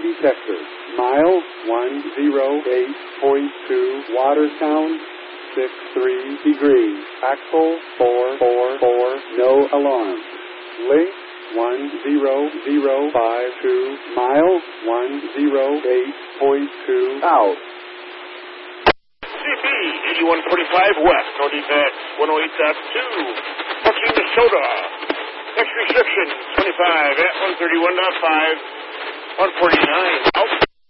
detector. Mile 108.2, Watersound 63 degrees. Axle 444, no alarm. Link 10052, mile 108.2 out. CP 8145 west, no defects, 108.2. Approaching Minnesota. Next restriction 25 at 131.5, 149 out.